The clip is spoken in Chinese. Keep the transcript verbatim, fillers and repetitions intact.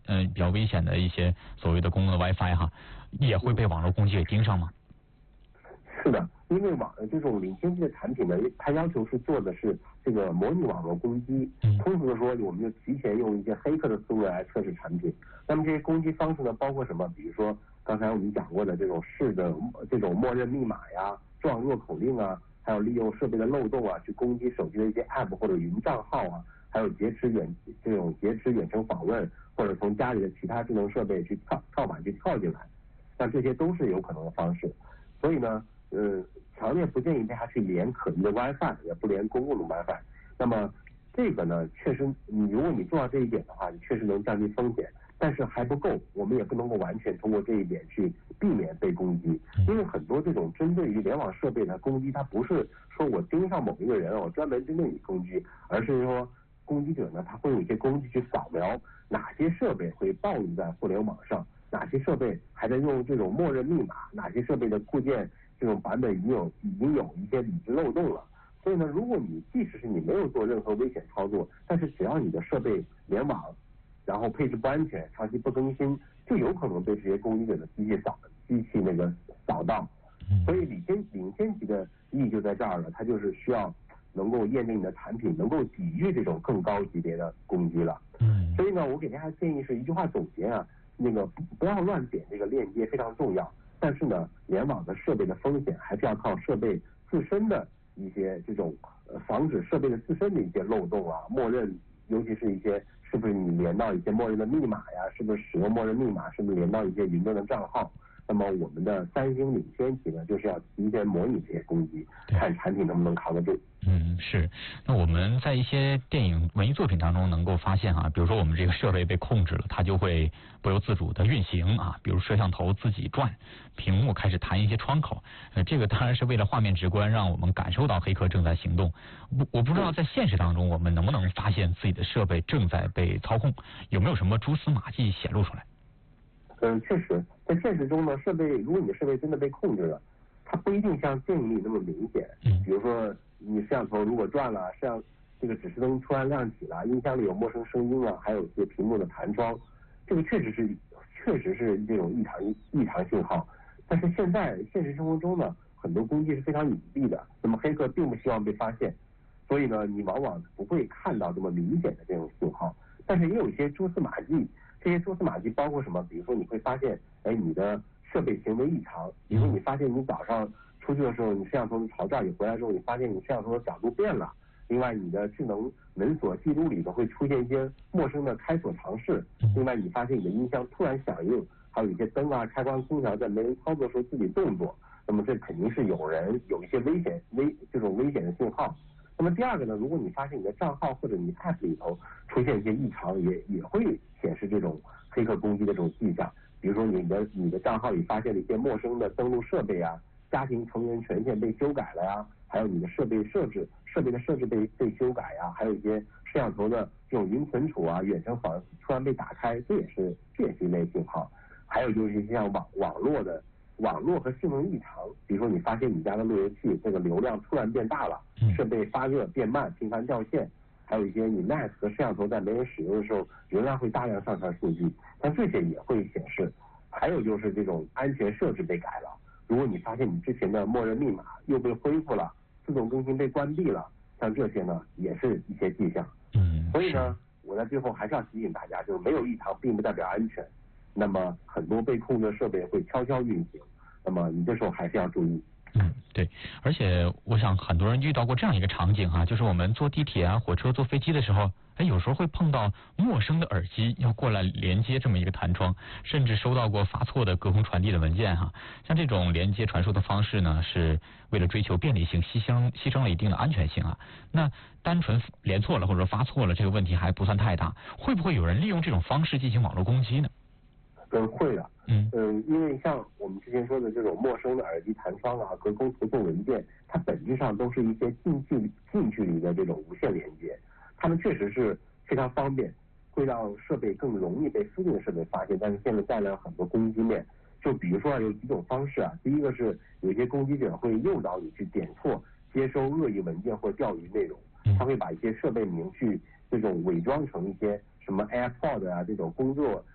呃比较危险的一些所谓的公共的 WiFi 哈，也会被网络攻击给盯上吗？ 是的，因为网这种领先机的产品呢，它要求是做的是这个模拟网络攻击。通俗的说，我们就提前用一些黑客的思维来测试产品。那么这些攻击方式呢，包括什么？比如说刚才我们讲过的这种式的这种默认密码呀、撞弱口令啊，还有利用设备的漏洞啊，去攻击手机的一些 App 或者云账号啊，还有劫持远这种劫持远程访问，或者从家里的其他智能设备去跳跳板去跳进来，那这些都是有可能的方式。所以呢。呃，强烈不建议大家去连可疑的 WiFi， 也不连公共的 WiFi。那么这个呢，确实，你如果你做到这一点的话，你确实能降低风险，但是还不够，我们也不能够完全通过这一点去避免被攻击，因为很多这种针对于联网设备的攻击，它不是说我盯上某一个人，我专门针对你攻击，而是说攻击者呢，他会有一些工具去扫描哪些设备会暴露在互联网上，哪些设备还在用这种默认密码，哪些设备的固件这种版本已经有已经有一些理智漏洞了。所以呢，如果你即使是你没有做任何危险操作，但是只要你的设备联网，然后配置不安全，长期不更新，就有可能被这些攻击者的机器扫机器那个扫到。所以领先领先级的意义就在这儿了，它就是需要能够验证你的产品能够抵御这种更高级别的攻击了。所以呢，我给大家建议是一句话总结啊，那个不要乱点这个链接非常重要。但是呢，联网的设备的风险还是要靠设备自身的一些这种呃防止设备的自身的一些漏洞啊，默认，尤其是一些是不是你连到一些默认的密码呀，是不是使用默认密码，是不是连到一些云端的账号。那么我们的三星领先级呢，就是要提前模拟这些攻击，看产品能不能扛得住。 嗯，是。那我们在一些电影文艺作品当中能够发现啊，比如说我们这个设备被控制了，它就会不由自主的运行啊，比如摄像头自己转，屏幕开始弹一些窗口，呃，这个当然是为了画面直观，让我们感受到黑客正在行动。我我不知道在现实当中我们能不能发现自己的设备正在被操控，有没有什么蛛丝马迹显露出来？ 嗯，确实，在现实中呢，设备如果你的设备真的被控制了，它不一定像电影里那么明显。比如说，你摄像头如果转了，摄像这个指示灯突然亮起了，音箱里有陌生声音了，还有一些屏幕的弹窗，这个确实是确实是这种异常异常信号。但是现在现实生活中呢，很多攻击是非常隐蔽的，那么黑客并不希望被发现，所以呢，你往往不会看到这么明显的这种信号。但是也有一些蛛丝马迹。这些蛛丝马迹包括什么？比如说你会发现，哎，你的设备行为异常。比如说你发现你早上出去的时候，你摄像头朝这儿，你回来之后，你发现你摄像头的角度变了。另外，你的智能门锁记录里头会出现一些陌生的开锁尝试。另外，你发现你的音箱突然响应，还有一些灯啊、开关、空调在没人操作的时候自己动作。那么这肯定是有人有一些危险危这种危险的信号。那么第二个呢，如果你发现你的账号或者你 App 里头出现一些异常，也也会显示这种黑客攻击的这种迹象。比如说你的你的账号里发现了一些陌生的登录设备啊，家庭成员权限被修改了呀，还有你的设备设置设备的设置被被修改呀，还有一些摄像头的这种云存储啊、远程访突然被打开，这也是这也是一类信号。还有就是像网网络的。网络和性能异常，比如说你发现你家的路由器这个流量突然变大了，设备发热变慢，频繁掉线，还有一些你 N A S 和摄像头在没人使用的时候，仍然会大量上传数据，但这些也会显示。还有就是这种安全设置被改了，如果你发现你之前的默认密码又被恢复了，自动更新被关闭了，像这些呢也是一些迹象。 嗯， 所以呢，我在最后还是要提醒大家，就是没有异常并不代表安全。那么很多被控制的设备会悄悄运行，那么你这时候还是要注意。 嗯，对，而且我想很多人遇到过这样一个场景哈、啊，就是我们坐地铁啊、火车、坐飞机的时候，哎，有时候会碰到陌生的耳机要过来连接这么一个弹窗，甚至收到过发错的隔空传递的文件哈、啊。像这种连接传输的方式呢，是为了追求便利性，牺牲牺牲了一定的安全性啊。那单纯连错了或者发错了，这个问题还不算太大，会不会有人利用这种方式进行网络攻击呢？ 嗯，会的。 嗯嗯，因为像我们之前说的这种陌生的耳机弹窗啊、隔空传送文件，它本质上都是一些近距离、近距离的这种无线连接，它们确实是非常方便，会让设备更容易被附近的设备发现。但是现在带来了很多攻击面，就比如说啊，有几种方式啊，第一个是有些攻击者会诱导你去点错、接收恶意文件或钓鱼内容，他会把一些设备名去这种伪装成一些什么 AirPod 啊这种工作。